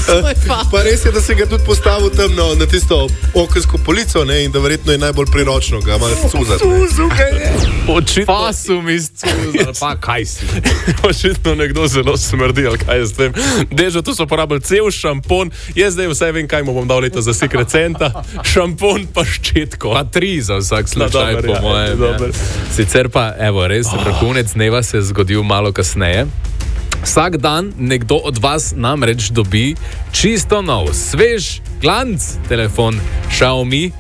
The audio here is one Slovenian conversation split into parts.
Pa res je, da si ga tudi postavil tam na tisto okensko polico, ne, in da verjetno je najbolj priročno ga malo cuzati. Očitno Pasum iz Cuzal, pa kaj si? Očitno nekdo zelo smrdi, ali kaj je s tem. Dežo, tu so porabili cel šampon, jaz zdaj vsaj vem, kaj mu bom dal leta za Secret Santa, šampon pa ščetko. Pa 3 za vsak slučaj, dober, po ja, mojem. dober. Sicer pa, evo, res, vrhunec dneva se je zgodil malo kasneje. Vsak dan nekdo od vas namreč dobi čisto nov, svež, glanc telefon Xiaomi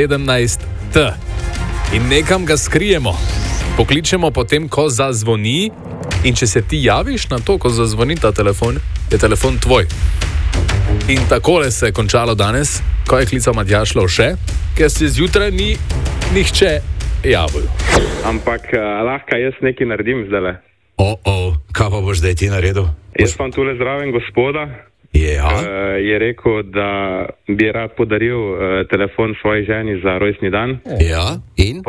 17T. In nekam ga skrijemo. Pokličemo potem, ko zazvoni, in če se ti javiš na to, ko zazvoni ta telefon, je telefon tvoj. In takole se je končalo danes, ko je klical Matjaž Lovše, ker se zjutraj ni nihče javil. Ampak lahko jaz nekaj naredim zdaj. Kaj pa boš zdaj ti naredil? Jaz sem tule zraven gospoda. Ja. Je rekel, da bi rad podaril telefon svoji ženi za rojstni dan. Ja, in?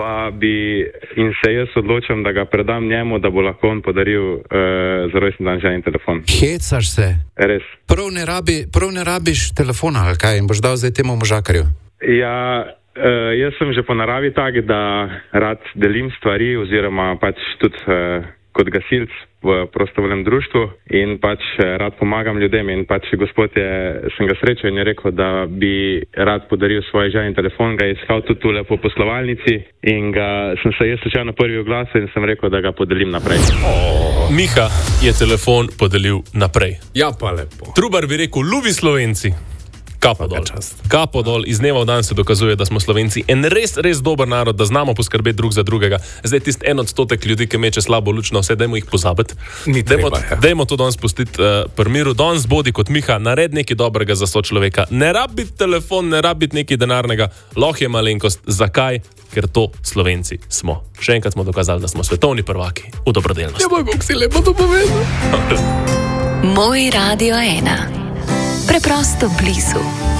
In se jaz odločam, da ga predam njemu, da bo lahko on podaril za rojstni dan ženi telefon. Hecaš se? Res. Prav ne rabiš telefona, ali kaj? In boš dal zdaj temu možakarju? Ja, jaz sem že po naravi tak, da rad delim stvari oziroma pač tudi kot gasilc v prostovoljnem društvu in pač rad pomagam ljudem in pač gospod sem ga srečal in je rekel, da bi rad podaril svoji ženi telefon, ga je iskal tudi tule po poslovalnici in sem se jaz slučajno prvi oglasil in sem rekel, da ga podelim naprej. Miha je telefon podelil naprej. Ja, pa lepo. Trubar bi rekel, ljubi Slovenci. Kapo dol. Kapo dol. Iz dneva v dan se dokazuje, da smo Slovenci en res, res dober narod, da znamo poskrbeti drug za drugega. Zdaj tisti 1% ljudi, ki meče slabo luč na vse, dajmo jih pozabiti. Dajmo to danes pustiti pri miru. Danes bodi kot Miha, nared nekaj dobrega za sočloveka. Ne rabi telefon, ne rabi nekaj denarnega, lahko je malenkost. Zakaj? Ker to Slovenci smo. Še enkrat smo dokazali, da smo svetovni prvaki v dobrodelnosti. Ja, pa kako si lepo to povedal. Moj Radio 1. Preprosto blizu.